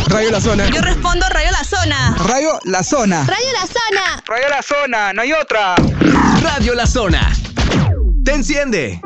Radio La Zona. Yo respondo Radio La Zona. Radio La Zona. Radio La Zona. Radio La Zona, no hay otra. Radio La Zona. Te enciende.